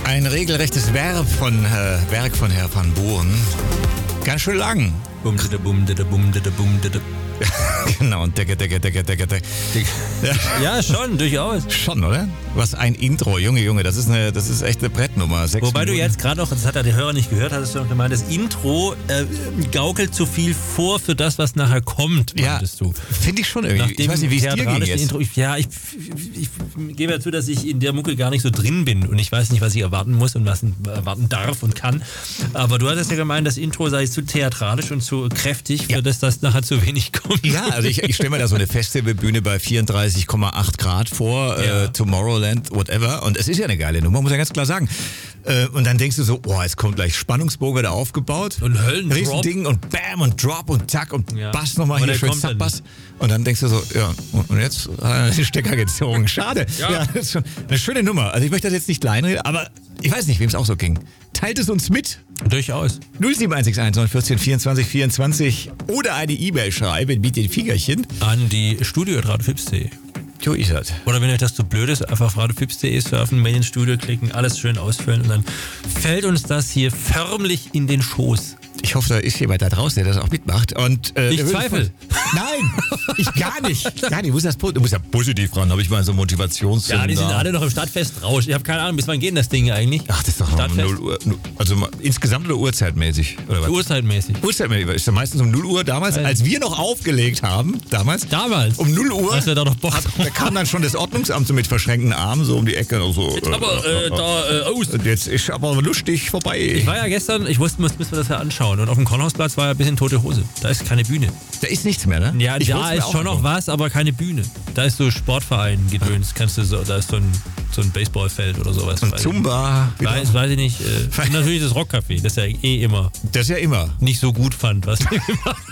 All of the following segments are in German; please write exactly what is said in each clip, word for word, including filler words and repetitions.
Ein regelrechtes Verb von, äh, Werk von Herr van Buren. Ganz schön lang. Bum, dida, bum, dida, bum, dida, bum, dida. Genau, und decke, decke, decke, decke, decke. Ja. Ja, schon, durchaus. Schon, oder? Was ein Intro, Junge, Junge, das ist eine, das ist echt eine Brettnummer. Sechs Wobei Minuten. du jetzt gerade noch, das hat ja der Hörer nicht gehört, hattest du noch gemeint, das Intro äh, gaukelt zu viel vor für das, was nachher kommt, meintest ja, du. Finde ich schon irgendwie. Nach Ich weiß nicht, wie es dir ging jetzt. Intro, ich, ja, ich, ich, ich gebe ja zu, dass ich in der Mucke gar nicht so drin bin und ich weiß nicht, was ich erwarten muss und was ich erwarten darf und kann. Aber du hattest ja gemeint, das Intro sei zu theatralisch und zu kräftig, für ja. das das nachher zu wenig kommt. Ja, also ich, ich stelle mir da so eine Festivalbühne bei vierunddreißig Komma acht Grad vor, Ja. äh, Tomorrowland, whatever. Und es ist ja eine geile Nummer, muss ich ganz klar sagen. Äh, und dann denkst du so, boah, jetzt kommt gleich Spannungsbogen wieder aufgebaut. Und Höllendrop. Riesending und Bam und Drop und Zack und Ja. Bass nochmal Aber hier der schön kommt dann Zack-Bass. Und dann denkst du so, ja, und jetzt hat er den Stecker gezogen. Schade. Ja. Ja, das ist schon eine schöne Nummer. Also ich möchte das jetzt nicht kleinreden, aber ich weiß nicht, wem es auch so ging. Teilt es uns mit. Durchaus. null sieben eins sechs eins neun eins vier vierundzwanzig vierundzwanzig oder eine E-Mail schreiben mit den Fingerchen. An die studio.radiofips punkt de. So ist das. Oder wenn euch das zu blöd ist, einfach auf radiofips punkt de surfen, Mail ins Studio klicken, alles schön ausfüllen und dann fällt uns das hier förmlich in den Schoß. Ich hoffe, da ist jemand da draußen, der das auch mitmacht. Und, äh, Ich der würde zweifle. Von... Nein, ich gar nicht. Gar nicht. Du musst, das, du musst ja positiv ran, habe ich mal so Motivations... Ja, die sind alle noch im Stadtfestrausch. Ich habe keine Ahnung, bis wann geht denn das Ding eigentlich? Ach, das ist doch noch um Stadtfest? null Uhr. Also mal insgesamt oder uhrzeitmäßig? Oder was? Uhrzeitmäßig. Uhrzeitmäßig. Ist ja meistens um null Uhr damals, Nein. als wir noch aufgelegt haben, damals. Damals? Um null Uhr. Hast du da noch Bock hat, drauf? da kam dann schon das Ordnungsamt so mit verschränkten Armen so um die Ecke. Und so, Jetzt aber äh, da äh, aus. Und jetzt ist aber lustig vorbei. Ich war ja gestern, ich wusste, müssen wir das ja anschauen. Und auf dem Kornhausplatz war ja ein bisschen tote Hose. Da ist keine Bühne. Da ist nichts mehr, ne? Ja, Ich da wollt's mir ist auch schon noch angucken. was, aber keine Bühne. Da ist so Sportverein-Gedöns. Kannst du so, da ist so ein, so ein Baseballfeld oder sowas. Und Zumba. wieder. Weiß, weiß ich nicht. Äh, und natürlich das Rockcafé, das ja eh immer Das ist ja immer. nicht so gut fand, was wir gemacht haben.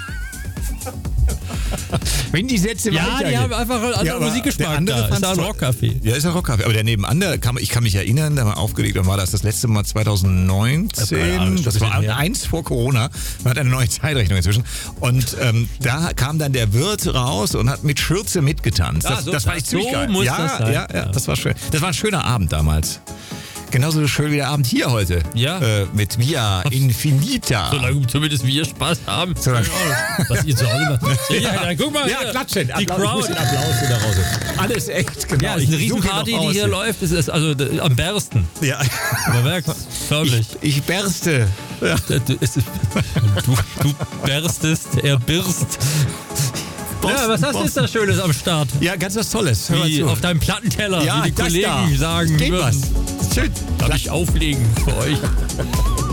Wenn die Sätze Ja, weitergehen. die haben einfach einen anderen Ja, aber der Musikgeschmack andere da. Ist fand's da ein toll. Rockcafé. Ja, ist ein Rockcafé. Aber der nebenan, der kann, ich kann mich erinnern, da haben wir aufgelegt, wann war das? Das letzte Mal zwanzig neunzehn. Ja, keine Ahnung, das schon ein war bisschen her. eins vor Corona. Man hat eine neue Zeitrechnung inzwischen. Und ähm, da kam dann der Wirt raus und hat mit Schürze mitgetanzt. Ah, Das, so- das fand ich so ziemlich geil. muss ja, das sein. Ja, ja, Ja. das war schön. Das war ein schöner Abend damals. Genauso schön wie der Abend hier heute. Ja. Äh, mit Via Infinita. Solange zumindest wir Spaß haben. Solange- Was ihr zu Hause macht. Ja, ja, guck mal. Ja, hier. klatschen. Die Applaus. Ich muss Crowd. den Applaus wieder raus. Alles echt, genau. Ja, es ist eine Ich suche Riesenparty, noch die aus. hier läuft. Es ist also d- am bersten. Ja. Man merkt förmlich. Ich, ich berste. Ja. Du, es ist, du, du berstest, er birst. Ja, was hast du jetzt da Schönes am Start? Ja, ganz was Tolles. Hör mal Wie zu. auf deinem Plattenteller, Ja, wie die das Kollegen da. sagen Geht würden. was. Schön. Darf ich auflegen für euch?